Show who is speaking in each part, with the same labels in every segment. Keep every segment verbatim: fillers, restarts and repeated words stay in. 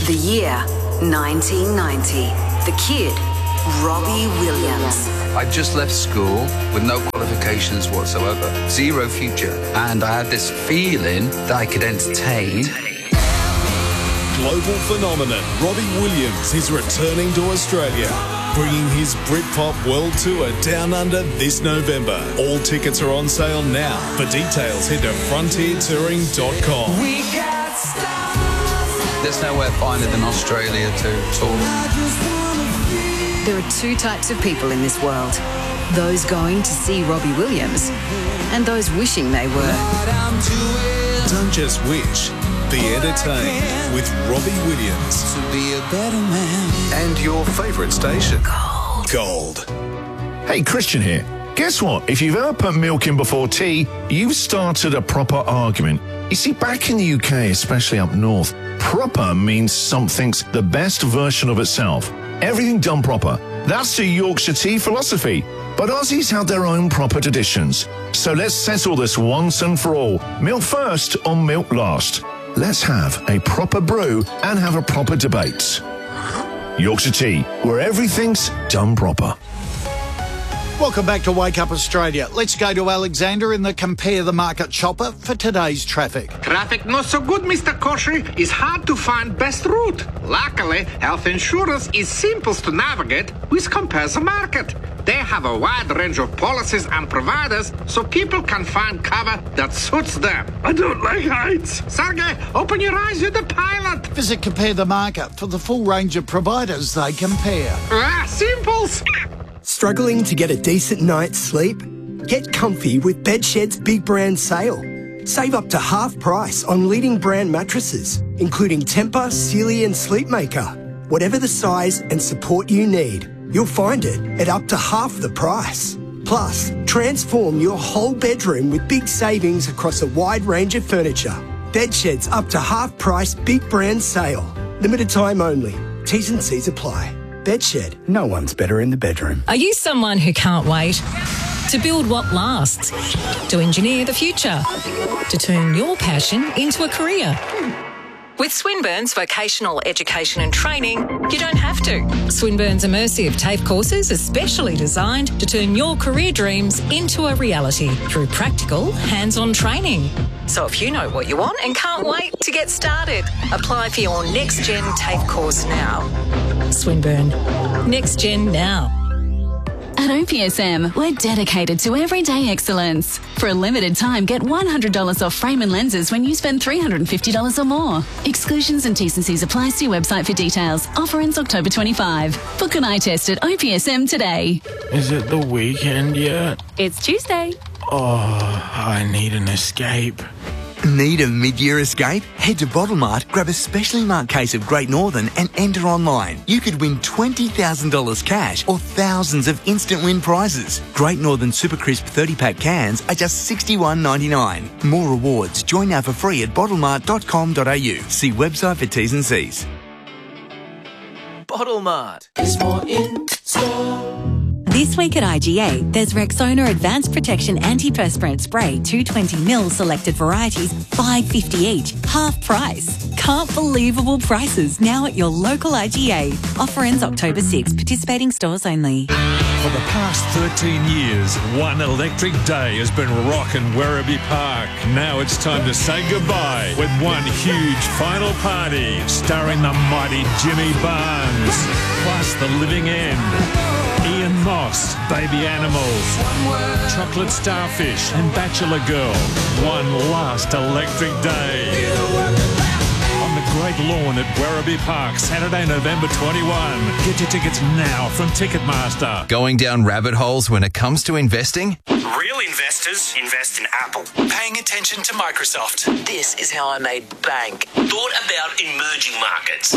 Speaker 1: The year, nineteen ninety. The kid, Robbie Williams.
Speaker 2: I just left school with no qualifications whatsoever, zero future, and I had this feeling that I could entertain.
Speaker 3: Global phenomenon Robbie Williams is returning to Australia, bringing his Britpop World Tour down under this November. All tickets are on sale now. For details, head to frontier touring dot com.
Speaker 2: We got stars. There's nowhere finer than Australia to tour.
Speaker 1: There are two types of people in this world. Those going to see Robbie Williams and those wishing they were.
Speaker 3: Don't just wish. Be entertained with Robbie Williams.
Speaker 4: To be a better man.
Speaker 3: And your favourite station.
Speaker 1: Gold.
Speaker 3: Gold.
Speaker 5: Hey, Christian here. Guess what? If you've ever put milk in before tea, you've started a proper argument. You see, back in the U K, especially up north, proper means something's the best version of itself. Everything done proper. That's the Yorkshire tea philosophy. But Aussies have their own proper traditions. So let's settle this once and for all. Milk first or milk last? Let's have a proper brew and have a proper debate. Yorkshire Tea, where everything's done proper.
Speaker 6: Welcome back to Wake Up Australia. Let's go to Alexander in the Compare the Market Chopper for today's traffic.
Speaker 7: Traffic not so good, Mister Koshy. It's hard to find best route. Luckily, health insurance is simple to navigate with Compare the Market. They have a wide range of policies and providers so people can find cover that suits them. I don't like heights. Sergey, open your eyes, you're the pilot.
Speaker 6: Visit Compare the Market for the full range of providers they compare.
Speaker 7: Ah, simples.
Speaker 8: Struggling to get a decent night's sleep? Get comfy with Bedshed's Big Brand Sale. Save up to half price on leading brand mattresses, including Tempur, Sealy and Sleepmaker. Whatever the size and support you need, you'll find it at up to half the price. Plus, transform your whole bedroom with big savings across a wide range of furniture. Bedshed's up to half price Big Brand Sale. Limited time only. T's and C's apply. Bedshed, no one's better in the bedroom.
Speaker 9: Are you someone who can't wait to build what lasts, to engineer the future, to turn your passion into a career? With Swinburne's Vocational Education and Training, you don't have to. Swinburne's immersive TAFE courses are specially designed to turn your career dreams into a reality through practical, hands-on training. So if you know what you want and can't wait to get started, apply for your Next Gen TAFE course now. Swinburne. Next Gen now.
Speaker 10: At O P S M, we're dedicated to everyday excellence. For a limited time, get one hundred dollars off frame and lenses when you spend three hundred fifty dollars or more. Exclusions and T's and C's apply. See website for details. Offer ends October twenty-fifth. Book an eye test at O P S M today.
Speaker 11: Is it the weekend yet?
Speaker 10: It's Tuesday.
Speaker 11: Oh, I need an escape.
Speaker 12: Need a mid-year escape? Head to Bottle Mart, grab a specially marked case of Great Northern and enter online. You could win twenty thousand dollars cash or thousands of instant win prizes. Great Northern Super Crisp thirty pack cans are just sixty-one ninety-nine. More rewards. Join now for free at bottle mart dot com dot a u. See website for T's and C's.
Speaker 13: Bottle Mart is more in store.
Speaker 14: This week at I G A, there's Rexona Advanced Protection Antiperspirant Spray, two hundred twenty milliliter selected varieties, five dollars fifty each, half price. Can't believable prices now at your local I G A. Offer ends October sixth, participating stores only.
Speaker 15: For the past thirteen years, one electric day has been rocking Werribee Park. Now it's time to say goodbye with one huge final party starring the mighty Jimmy Barnes, plus The Living End, Ian Moss, Baby Animals, Chocolate Starfish and Bachelor Girl. One last electric day. On the great lawn at Werribee Park, Saturday, November twenty-first. Get your tickets now from Ticketmaster.
Speaker 16: Going down rabbit holes when it comes to investing?
Speaker 17: Real investors invest in Apple. Paying attention to Microsoft. This is how I made bank. Thought about emerging markets.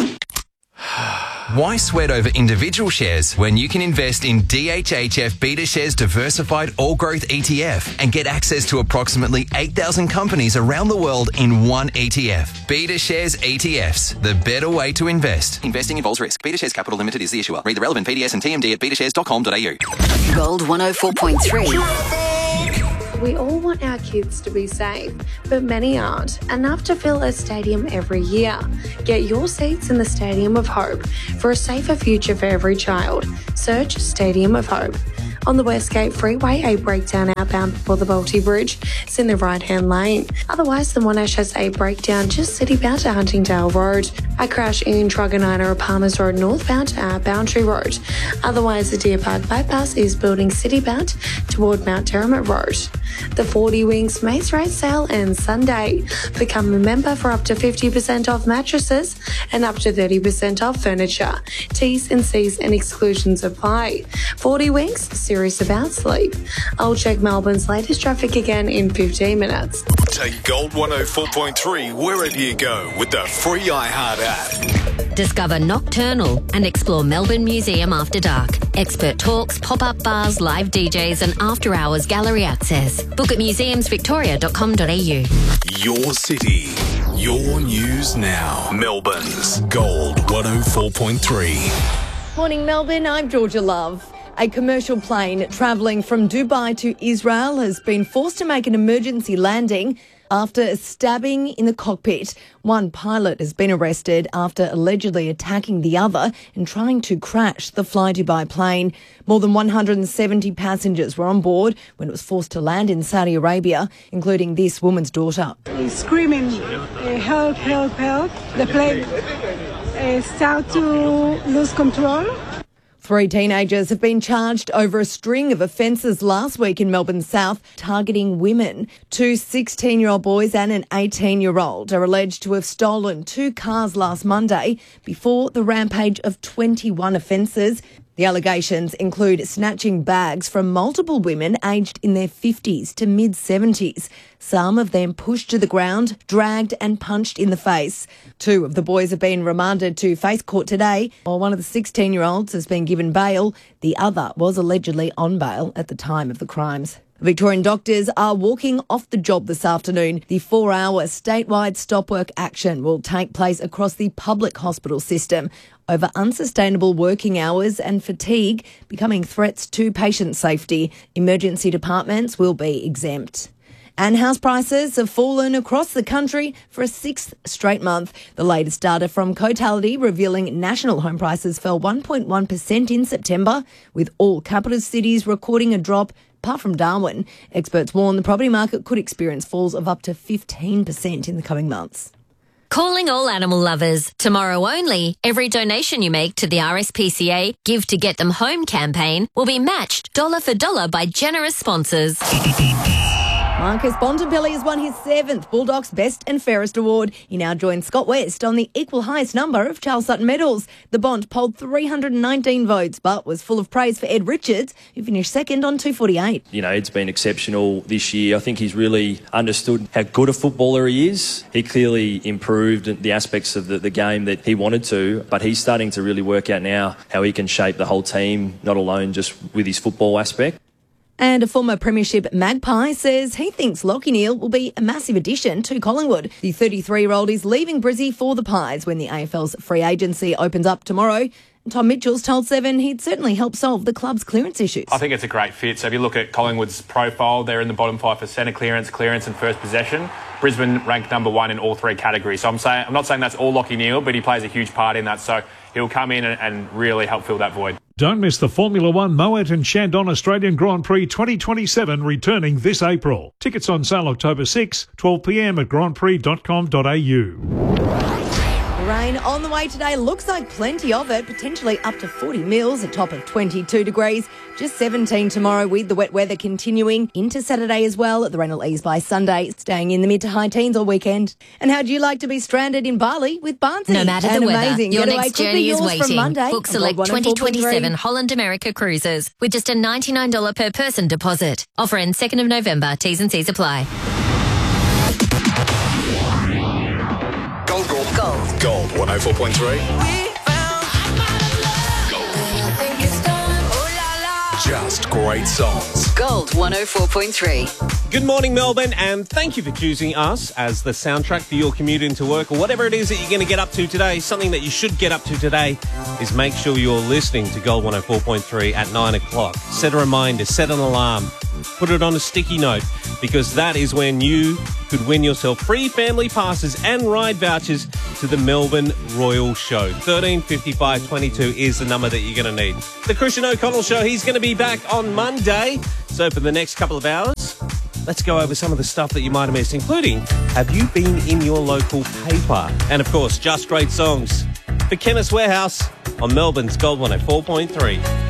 Speaker 16: Why sweat over individual shares when you can invest in D H H F BetaShares Diversified All Growth E T F and get access to approximately eight thousand companies around the world in one E T F? BetaShares E T Fs, the better way to invest. Investing involves risk. BetaShares Capital Limited is the issuer. Read the relevant P D S and T M D at beta shares dot com dot a u.
Speaker 1: Gold one oh four point three.
Speaker 4: We all want our kids to be safe, but many aren't, enough to fill a stadium every year. Get your seats in the Stadium of Hope for a safer future for every child. Search Stadium of Hope. On the Westgate Freeway, a breakdown outbound before the Balti Bridge is in the right-hand lane. Otherwise, the Monash has a breakdown just citybound to Huntingdale Road. A crash in Truganina or Palmers Road northbound to Boundary Road. Otherwise, the Deer Park bypass is building citybound toward Mount Derrimut Road. The forty Winks Mace Rate sale ends Sunday. Become a member for up to fifty percent off mattresses and up to thirty percent off furniture. T's and C's and exclusions apply. forty Winks, serious about sleep. I'll check Melbourne's latest traffic again in fifteen minutes.
Speaker 3: Take Gold one oh four point three wherever you go with the free iHeart app.
Speaker 18: Discover Nocturnal and explore Melbourne Museum after dark. Expert talks, pop-up bars, live D Js and after-hours gallery access. Book at museums victoria dot com dot a u.
Speaker 3: Your city, your news now. Melbourne's Gold one oh four point three.
Speaker 19: Morning, Melbourne. I'm Georgia Love. A commercial plane travelling from Dubai to Israel has been forced to make an emergency landing after a stabbing in the cockpit. One pilot has been arrested after allegedly attacking the other and trying to crash the Fly Dubai plane. More than one hundred seventy passengers were on board when it was forced to land in Saudi Arabia, including this woman's daughter.
Speaker 20: He's screaming, uh, help, help, help. The plane uh, started to lose control.
Speaker 19: Three teenagers have been charged over a string of offences last week in Melbourne South targeting women. Two sixteen-year-old boys and an eighteen-year-old are alleged to have stolen two cars last Monday before the rampage of twenty-one offences. The allegations include snatching bags from multiple women aged in their fifties to mid-seventies. Some of them pushed to the ground, dragged and punched in the face. Two of the boys have been remanded to face court today, while one of the sixteen-year-olds has been given bail. The other was allegedly on bail at the time of the crimes. Victorian doctors are walking off the job this afternoon. The four-hour statewide stop work action will take place across the public hospital system over unsustainable working hours and fatigue becoming threats to patient safety. Emergency departments will be exempt. And house prices have fallen across the country for a sixth straight month. The latest data from Cotality revealing national home prices fell one point one percent in September, with all capital cities recording a drop, apart from Darwin. Experts warn the property market could experience falls of up to fifteen percent in the coming months.
Speaker 18: Calling all animal lovers. Tomorrow only, every donation you make to the R S P C A Give to Get Them Home campaign will be matched dollar for dollar by generous sponsors.
Speaker 19: Marcus Bontempelli has won his seventh Bulldogs Best and Fairest Award. He now joins Scott West on the equal highest number of Charles Sutton medals. The Bont polled three hundred nineteen votes, but was full of praise for Ed Richards, who finished second on two forty-eight.
Speaker 21: You know, Ed's been exceptional this year. I think he's really understood how good a footballer he is. He clearly improved the aspects of the, the game that he wanted to, but he's starting to really work out now how he can shape the whole team, not alone just with his football aspect.
Speaker 19: And a former Premiership Magpie says he thinks Lachie Neale will be a massive addition to Collingwood. The thirty-three-year-old is leaving Brizzy for the Pies when the A F L's free agency opens up tomorrow. Tom Mitchell's told Seven he'd certainly help solve the club's clearance issues.
Speaker 22: I think it's a great fit. So if you look at Collingwood's profile, they're in the bottom five for centre clearance, clearance and first possession. Brisbane ranked number one in all three categories. So I'm saying I'm not saying that's all Lachie Neale, but he plays a huge part in that. So he'll come in and, and really help fill that void.
Speaker 15: Don't miss the Formula One Moet and Chandon Australian Grand Prix twenty twenty-seven returning this April. Tickets on sale October sixth, twelve p m at grand prix dot com dot a u.
Speaker 19: Rain on the way today. Looks like plenty of it, potentially up to forty mils, a top of twenty-two degrees. Just seventeen tomorrow with the wet weather continuing into Saturday as well. The rain will ease by Sunday, staying in the mid to high teens all weekend. And how'd you like to be stranded in Bali with Barnsley?
Speaker 18: No matter
Speaker 19: and
Speaker 18: the weather,
Speaker 19: amazing.
Speaker 18: your
Speaker 19: Getaway
Speaker 18: next
Speaker 19: could be
Speaker 18: journey is
Speaker 19: yours from
Speaker 18: waiting.
Speaker 19: Monday.
Speaker 18: Book select twenty twenty-seven Holland America Cruises with just a ninety-nine dollars per person deposit. Offer ends second of November. T's and C's apply.
Speaker 3: Gold, gold, gold. Gold one oh four point three. Just great songs.
Speaker 1: Gold one oh four point three.
Speaker 23: Good morning, Melbourne, and thank you for choosing us as the soundtrack for your commute into work or whatever it is that you're going to get up to today. Something that you should get up to today is make sure you're listening to Gold one oh four point three at nine o'clock. Set a reminder, set an alarm. put it on a sticky note, because that is when you could win yourself free family passes and ride vouchers to the Melbourne Royal Show. thirteen fifty-five twenty-two is the number that you're going to need. The Christian O'Connell Show, he's going to be back on Monday. So for the next couple of hours, let's go over some of the stuff that you might have missed, including, have you been in your local paper? And of course, Just Great Songs for Chemist Warehouse on Melbourne's Gold one oh four point three.